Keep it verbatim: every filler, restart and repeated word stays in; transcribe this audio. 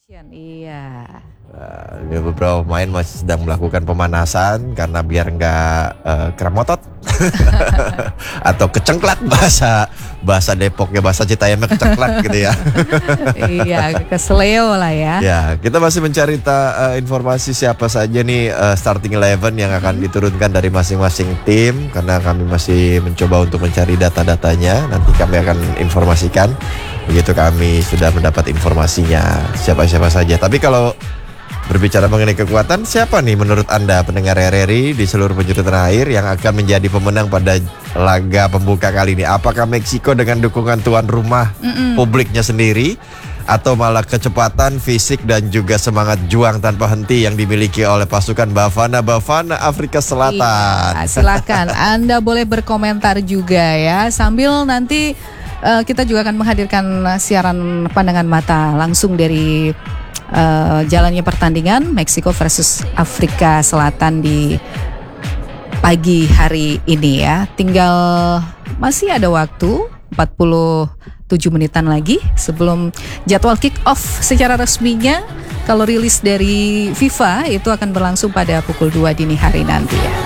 Iya. Uh, beberapa pemain masih sedang melakukan pemanasan karena biar nggak uh, kram otot atau kecengklak, bahasa bahasa Depoknya, bahasa Citayamnya kecengklak gitu ya. Iya, kesleo lah ya. Ya, kita masih mencari ta, uh, informasi siapa saja nih uh, starting eleven yang akan diturunkan dari masing-masing tim, karena kami masih mencoba untuk mencari data-datanya. Nanti kami akan informasikan begitu kami sudah mendapat informasinya siapa-siapa saja. Tapi kalau berbicara mengenai kekuatan, siapa nih menurut Anda pendengar R R I di seluruh penjuru tanah air yang akan menjadi pemenang pada laga pembuka kali ini? Apakah Meksiko dengan dukungan tuan rumah, Mm-mm. publiknya sendiri, atau malah kecepatan fisik dan juga semangat juang tanpa henti yang dimiliki oleh pasukan Bafana Bafana Afrika Selatan? Iya, silakan Anda boleh berkomentar juga ya, sambil nanti uh, kita juga akan menghadirkan siaran pandangan mata langsung dari Uh, jalannya pertandingan Meksiko versus Afrika Selatan di pagi hari ini ya. Tinggal masih ada waktu empat puluh tujuh menitan lagi sebelum jadwal kick off secara resminya. Kalau rilis dari FIFA itu akan berlangsung pada pukul dua dini hari nanti ya.